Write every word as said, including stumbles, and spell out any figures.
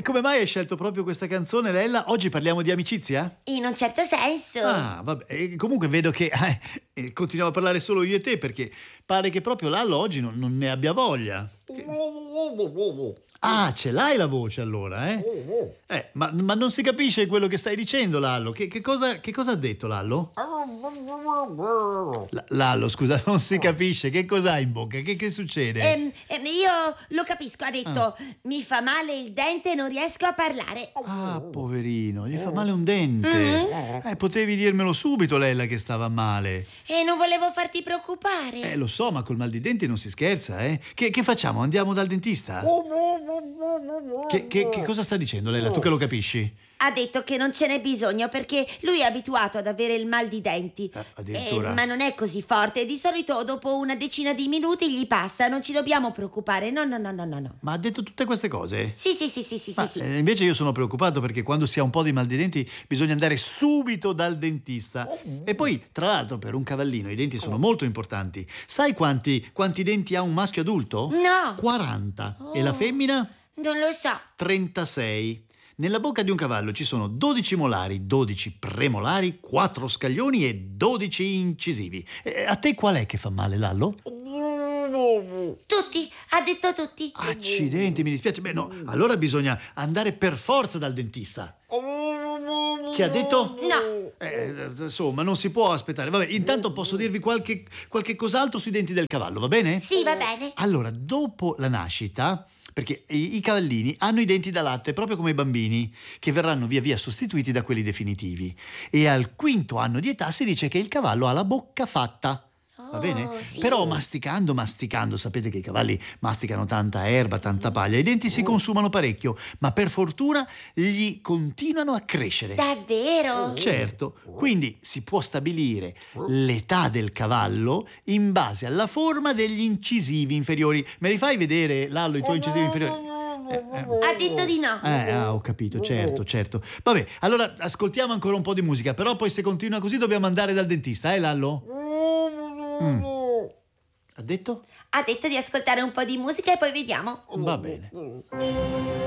come mai hai scelto proprio questa canzone, Lella? Oggi parliamo di amicizia? In un certo senso. Ah, vabbè. E comunque vedo che eh, continuiamo a parlare solo io e te, perché pare che proprio Lallo oggi non, non ne abbia voglia. Che... Ah, ce l'hai la voce allora, eh? Eh, ma, ma non si capisce quello che stai dicendo, Lallo. Che, che, cosa, che cosa ha detto, Lallo? L- Lallo, scusa, non si capisce. Che cos'hai in bocca? Che, che succede? Ehm, ehm, io lo capisco, ha detto, Ah. mi fa male il dente e non riesco a parlare. Ah, poverino, gli fa male un dente. Mm-hmm. Eh, potevi dirmelo subito, Lella, che stava male. E non volevo farti preoccupare. Eh, lo so, ma col mal di denti non si scherza, eh? Che, che facciamo? Andiamo dal dentista? Che, che, che cosa sta dicendo, Lella? Tu che lo capisci? Ha detto che non ce n'è bisogno perché lui è abituato ad avere il mal di denti. Eh, addirittura. Eh, ma non è così forte. Di solito dopo una decina di minuti gli passa. Non ci dobbiamo preoccupare. No, no, no, no, no. Ma ha detto tutte queste cose? Sì, sì, sì, sì, sì, Ma, sì. eh, invece io sono preoccupato perché quando si ha un po' di mal di denti bisogna andare subito dal dentista. E poi, tra l'altro, per un cavallino i denti sono molto importanti. Sai quanti, quanti denti ha un maschio adulto? No. quaranta. Oh. E la femmina? Non lo so. trentasei. Nella bocca di un cavallo ci sono dodici molari, dodici premolari, quattro scaglioni e dodici incisivi. E a te qual è che fa male, Lallo? Tutti, ha detto tutti. Accidenti, mi dispiace. Beh, no, allora bisogna andare per forza dal dentista. Che ha detto? No. Eh, insomma, non si può aspettare. Vabbè, intanto posso dirvi qualche, qualche cos'altro sui denti del cavallo, va bene? Sì, va bene. Allora, dopo la nascita, perché i, i cavallini hanno i denti da latte proprio come i bambini, che verranno via via sostituiti da quelli definitivi. E al quinto anno di età si dice che il cavallo ha la bocca fatta. Va bene? Oh, sì. Però masticando, masticando, sapete che i cavalli masticano tanta erba, tanta paglia, i denti si consumano parecchio, ma per fortuna gli continuano a crescere. Davvero? Certo, quindi si può stabilire l'età del cavallo in base alla forma degli incisivi inferiori. Me li fai vedere, Lallo, i tuoi incisivi inferiori? Eh, eh. Ha detto di no. Eh, ah, ho capito, certo, certo. Vabbè, allora ascoltiamo ancora un po' di musica, però poi se continua così dobbiamo andare dal dentista, eh, Lallo? Mm. Ha detto? Ha detto di ascoltare un po' di musica e poi vediamo. Va bene.